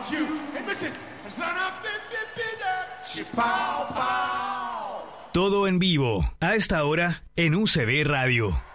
Todo en vivo, a esta hora, en UCB Radio.